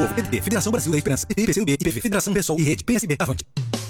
PDT, Federação Brasil da Esperança, PT, PCdoB, IPV, Federação PSOL e Rede PSB. Avante.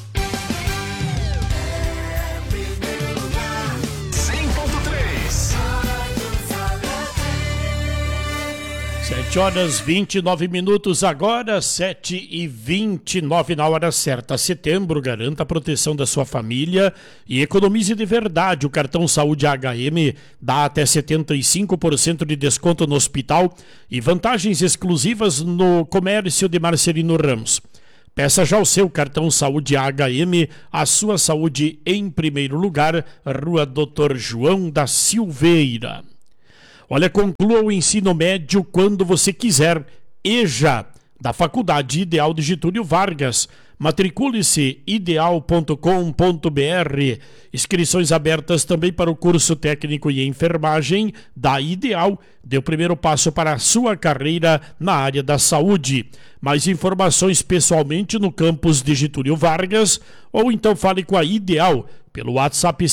7h29 agora, 7h29 na hora certa. Setembro, garanta a proteção da sua família e economize de verdade. O cartão Saúde HM dá até 75% de desconto no hospital e vantagens exclusivas no comércio de Marcelino Ramos. Peça já o seu cartão Saúde HM, a sua saúde em primeiro lugar, Rua Dr. João da Silveira. Olha, conclua o ensino médio quando você quiser. EJA, da Faculdade Ideal de Getúlio Vargas. Matricule-se ideal.com.br. Inscrições abertas também para o curso técnico em enfermagem da Ideal. Dê o primeiro passo para a sua carreira na área da saúde. Mais informações pessoalmente no campus de Getúlio Vargas ou então fale com a Ideal pelo WhatsApp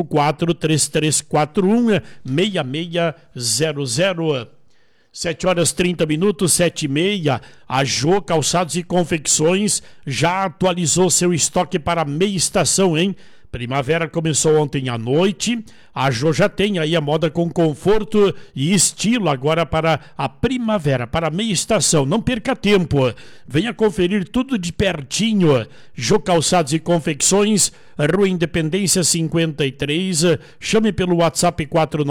5433416600. 7h30, 7h30. A Jô Calçados e Confecções já atualizou seu estoque para meia estação, hein? Primavera começou ontem à noite. A Jô já tem aí a moda com conforto e estilo agora para a primavera, para a meia estação. Não perca tempo. Venha conferir tudo de pertinho. Jô Calçados e Confecções, Rua Independência 53. Chame pelo WhatsApp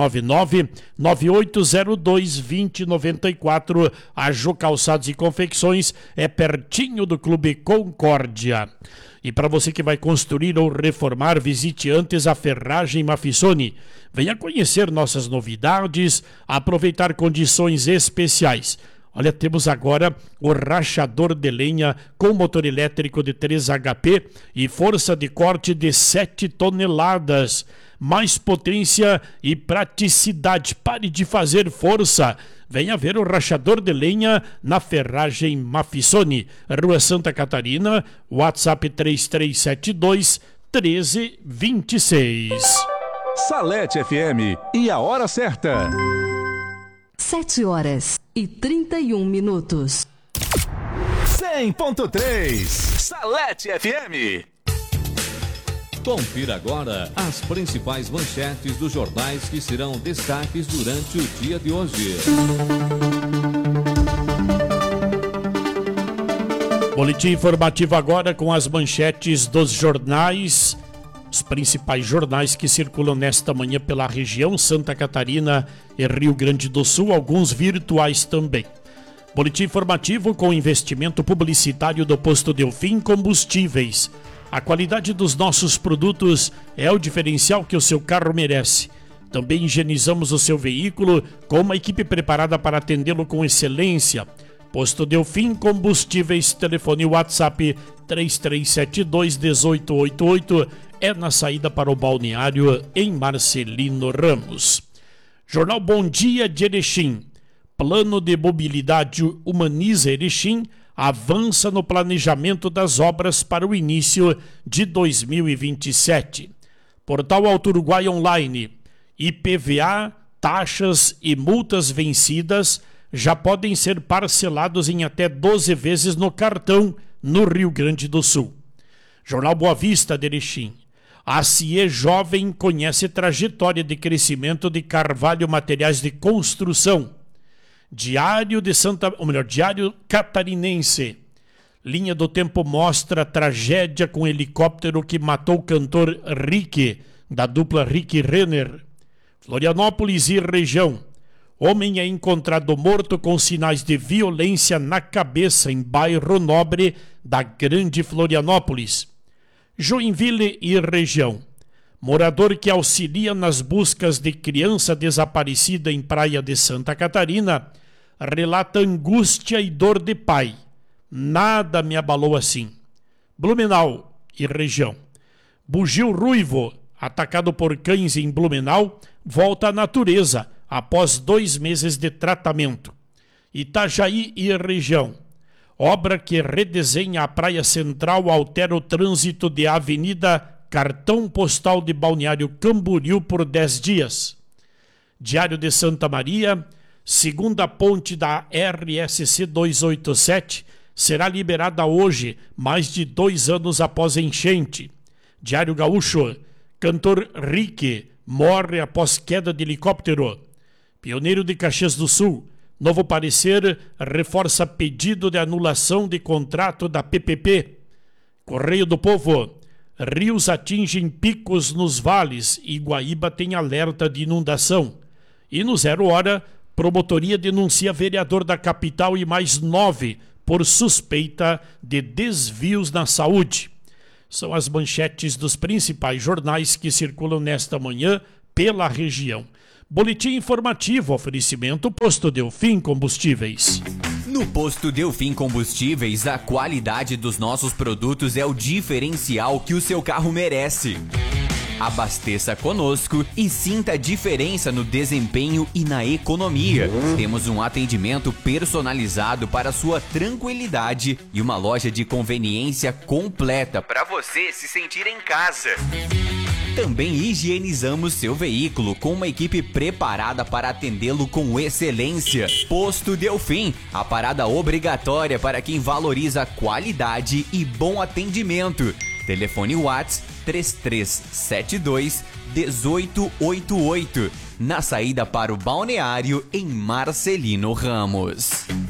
499-9802-2094. A Jô Calçados e Confecções é pertinho do Clube Concórdia. E para você que vai construir ou reformar, visite antes a Ferragem Mafissoni. Venha conhecer nossas novidades, aproveitar condições especiais. Olha, temos agora o rachador de lenha com motor elétrico de 3 HP e força de corte de 7 toneladas. Mais potência e praticidade. Pare de fazer força. Venha ver o rachador de lenha na Ferragem Mafissoni, Rua Santa Catarina, WhatsApp 3372-1326. Salete FM e a hora certa. 7h31. 100.3 Salete FM. Confira agora as principais manchetes dos jornais que serão destaques durante o dia de hoje. Boletim informativo agora com as manchetes dos jornais, os principais jornais que circulam nesta manhã pela região Santa Catarina e Rio Grande do Sul, alguns virtuais também. Boletim informativo com investimento publicitário do Posto Delfim Combustíveis. A qualidade dos nossos produtos é o diferencial que o seu carro merece. Também higienizamos o seu veículo com uma equipe preparada para atendê-lo com excelência. Posto Delfim Combustíveis, telefone WhatsApp 3372-1888, é na saída para o balneário em Marcelino Ramos. Jornal Bom Dia de Erechim. Plano de Mobilidade Humaniza Erechim avança no planejamento das obras para o início de 2027. Portal Alto Uruguai Online. IPVA, taxas e multas vencidas já podem ser parcelados em até 12 vezes no cartão no Rio Grande do Sul. Jornal Boa Vista de Erechim. A CIE Jovem conhece trajetória de crescimento de Carvalho Materiais de Construção. Diário Catarinense. Linha do Tempo mostra a tragédia com helicóptero que matou o cantor Rick, da dupla Rick Renner. Florianópolis e região. Homem é encontrado morto com sinais de violência na cabeça em bairro nobre da Grande Florianópolis. Joinville e região. Morador que auxilia nas buscas de criança desaparecida em Praia de Santa Catarina relata angústia e dor de pai. Nada me abalou assim. Blumenau e região. Bugio ruivo, atacado por cães em Blumenau, volta à natureza após 2 meses de tratamento. Itajaí e região. Obra que redesenha a Praia Central altera o trânsito de Avenida Cartão Postal de Balneário Camboriú por 10 dias. Diário de Santa Maria. Segunda ponte da RSC 287 será liberada hoje, mais de 2 anos após enchente. Diário Gaúcho, cantor Rick morre após queda de helicóptero. Pioneiro de Caxias do Sul, novo parecer reforça pedido de anulação de contrato da PPP. Correio do Povo, rios atingem picos nos vales e Guaíba tem alerta de inundação. E no 0 Hora, promotoria denuncia vereador da capital e mais 9 por suspeita de desvios na saúde. São as manchetes dos principais jornais que circulam nesta manhã pela região. Boletim informativo, oferecimento Posto Delfim Combustíveis. No Posto Delfim Combustíveis, a qualidade dos nossos produtos é o diferencial que o seu carro merece. Abasteça conosco e sinta a diferença no desempenho e na economia. Temos um atendimento personalizado para sua tranquilidade e uma loja de conveniência completa para você se sentir em casa. Também higienizamos seu veículo com uma equipe preparada para atendê-lo com excelência. Posto Delfim, a parada obrigatória para quem valoriza qualidade e bom atendimento. Telefone WhatsApp 3372-1888, na saída para o balneário em Marcelino Ramos.